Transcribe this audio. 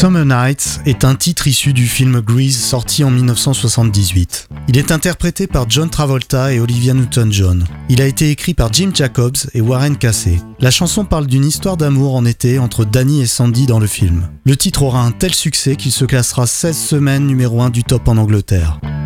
Summer Nights est un titre issu du film Grease sorti en 1978. Il est interprété par John Travolta et Olivia Newton-John. Il a été écrit par Jim Jacobs et Warren Casey. La chanson parle d'une histoire d'amour en été entre Danny et Sandy dans le film. Le titre aura un tel succès qu'il se classera 16 semaines numéro 1 du top en Angleterre.